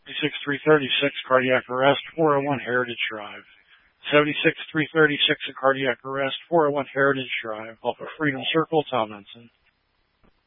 76336, cardiac arrest, 401 Heritage Drive. 76336, a cardiac arrest, 401 Heritage Drive, off of Freedom Circle, Tom Ensign.